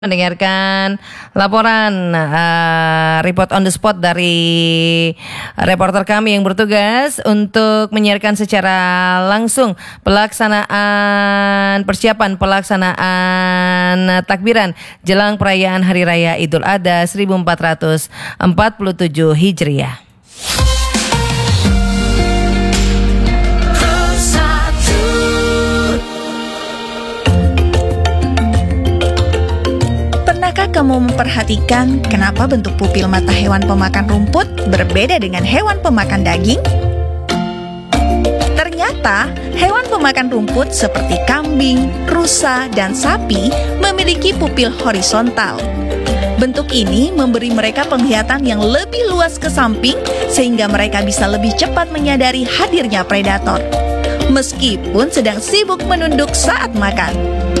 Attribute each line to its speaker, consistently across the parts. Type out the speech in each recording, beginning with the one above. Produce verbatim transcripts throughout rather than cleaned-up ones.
Speaker 1: Mendengarkan laporan uh, report on the spot dari reporter kami yang bertugas untuk menyiarkan secara langsung pelaksanaan persiapan pelaksanaan takbiran jelang perayaan Hari Raya Idul Adha seribu empat ratus empat puluh tujuh Hijriah.
Speaker 2: Pernahkah kamu memperhatikan kenapa bentuk pupil mata hewan pemakan rumput berbeda dengan hewan pemakan daging? Ternyata, hewan pemakan rumput seperti kambing, rusa, dan sapi memiliki pupil horizontal. Bentuk ini memberi mereka penglihatan yang lebih luas ke samping sehingga mereka bisa lebih cepat menyadari hadirnya predator, meskipun sedang sibuk menunduk saat makan.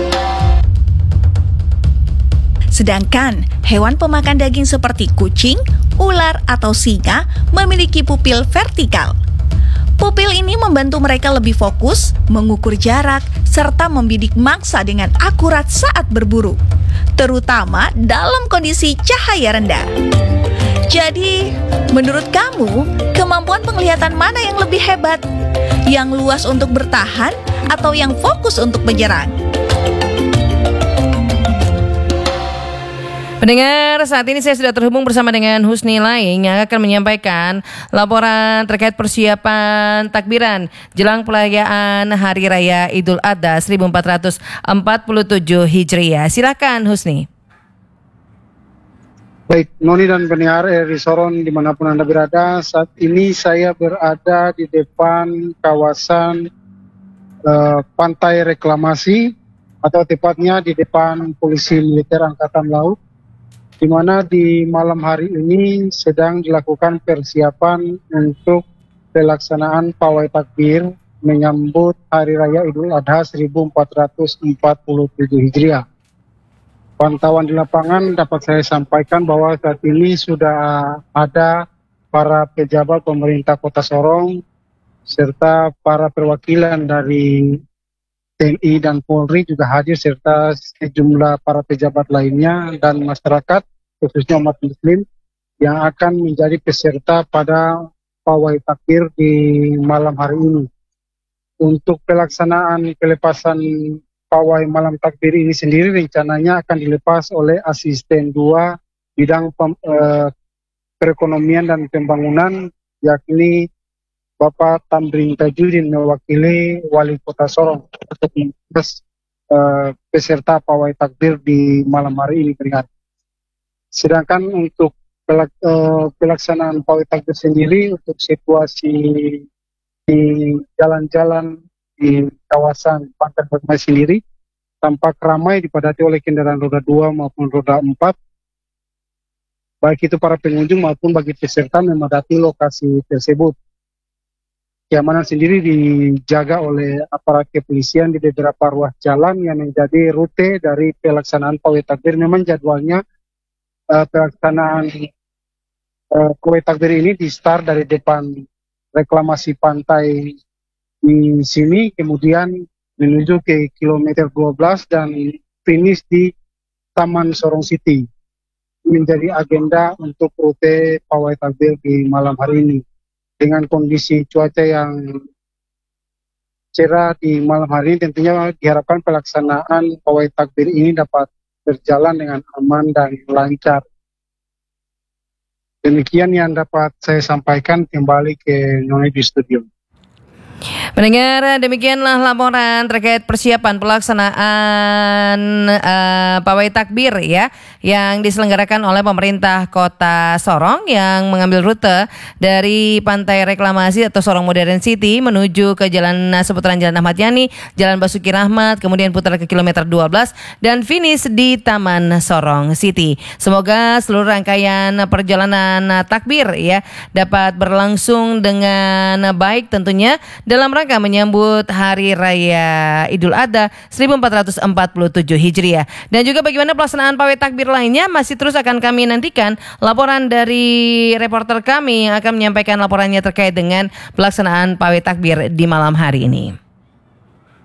Speaker 2: Sedangkan hewan pemakan daging seperti kucing, ular, atau singa memiliki pupil vertikal. Pupil ini membantu mereka lebih fokus, mengukur jarak, serta membidik mangsa dengan akurat saat berburu, terutama dalam kondisi cahaya rendah. Jadi, menurut kamu, kemampuan penglihatan mana yang lebih hebat? Yang luas untuk bertahan atau yang fokus untuk menyerang?
Speaker 1: Pendengar, saat ini saya sudah terhubung bersama dengan Husni Laing yang akan menyampaikan laporan terkait persiapan takbiran jelang perayaan Hari Raya Idul Adha seribu empat ratus empat puluh tujuh Hijriah. Silakan Husni.
Speaker 3: Baik, Noni dan pendengar R R I Sorong dimanapun Anda berada, saat ini saya berada di depan kawasan uh, Pantai Reklamasi atau tepatnya di depan Polisi Militer Angkatan Laut, di mana di malam hari ini sedang dilakukan persiapan untuk pelaksanaan pawai takbir menyambut Hari Raya Idul Adha seribu empat ratus empat puluh tujuh Hijriah. Pantauan di lapangan dapat saya sampaikan bahwa saat ini sudah ada para pejabat pemerintah Kota Sorong serta para perwakilan dari T N I dan Polri juga hadir serta sejumlah para pejabat lainnya dan masyarakat khususnya umat muslim yang akan menjadi peserta pada pawai takbir di malam hari ini. Untuk pelaksanaan pelepasan pawai malam takbir ini sendiri rencananya akan dilepas oleh asisten dua bidang pem, eh, perekonomian dan pembangunan, yakni Bapak Tamrin Tajudin mewakili Wali Kota Sorong untuk mengurus uh, peserta pawai takbir di malam hari ini. Beringat. Sedangkan untuk pelak, uh, pelaksanaan pawai takbir sendiri, untuk situasi di jalan-jalan di kawasan Pantai Reklamasi sendiri tampak ramai dipadati oleh kendaraan roda dua maupun roda empat. Baik itu para pengunjung maupun bagi peserta memadati lokasi tersebut. Keamanan sendiri dijaga oleh aparat kepolisian di beberapa ruas jalan yang menjadi rute dari pelaksanaan pawai takbir. Memang jadwalnya uh, pelaksanaan uh, pawai takbir ini di start dari depan reklamasi pantai di sini, kemudian menuju ke kilometer dua belas dan finish di Taman Sorong City. Menjadi agenda untuk rute pawai takbir di malam hari ini. Dengan kondisi cuaca yang cerah di malam hari ini, tentunya diharapkan pelaksanaan pawai takbir ini dapat berjalan dengan aman dan lancar. Demikian yang dapat saya sampaikan, kembali ke Noni di studio.
Speaker 1: Pendengar, demikianlah laporan terkait persiapan pelaksanaan uh, pawai takbir ya yang diselenggarakan oleh pemerintah Kota Sorong yang mengambil rute dari Pantai Reklamasi atau Sorong Modern City menuju ke Jalan seputaran Jalan Ahmad Yani, Jalan Basuki Rahmat, kemudian putar ke kilometer dua belas dan finish di Taman Sorong City. Semoga seluruh rangkaian perjalanan takbir ya dapat berlangsung dengan baik tentunya dalam rangka menyambut Hari Raya Idul Adha seribu empat ratus empat puluh tujuh Hijriah. Dan juga bagaimana pelaksanaan pawai takbir lainnya masih terus akan kami nantikan laporan dari reporter kami yang akan menyampaikan laporannya terkait dengan pelaksanaan pawai takbir di malam hari ini.